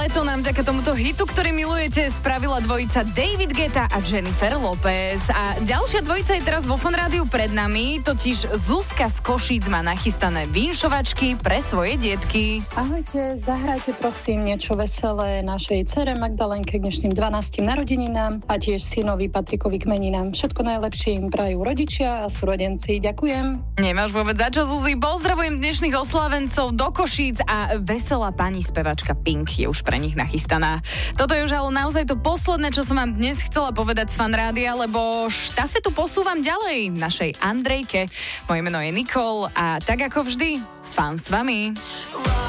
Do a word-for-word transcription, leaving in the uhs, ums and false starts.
To nám vďaka tomuto hitu, ktorý milujete, spravila dvojica David Guetta a Jennifer Lopez. A ďalšia dvojica je teraz vo Fun Rádiu pred nami, totiž Zuzka z Košíc má nachystané vinšovačky pre svoje dietky. Ahojte, zahrajte prosím niečo veselé našej dcere Magdalenke k dnešným dvanástim narodeninám a tiež synovi Patrikovi k meninám. Všetko najlepšie im prajú rodičia a súrodenci. Ďakujem. Nemáš vôbec za čo, Zuzi. Pozdravujem dnešných oslávencov do Košíc a veselá pani spevačka Pink je už pre nich nachystaná. Toto je už ale naozaj to posledné, čo som vám dnes chcela povedať z Fun Rádia, lebo štafetu posúvam ďalej našej Andrejke. Moje meno je Nikol a tak ako vždy, Fun s vami.